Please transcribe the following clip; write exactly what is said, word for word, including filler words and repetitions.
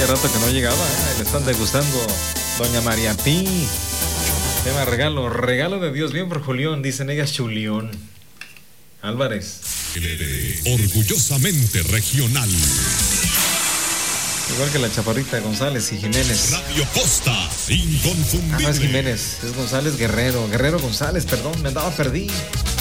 Hace rato que no llegaba, ¿eh? Le están degustando doña María Pi. Tema regalo, regalo de Dios, bien por Julián, dicen ellas Chulión. Álvarez. Orgullosamente regional. Igual que la Chaparrita González y Jiménez. Radio Costa, inconfundible. Ah, no es Jiménez, es González Guerrero. Guerrero González, perdón, me andaba perdido.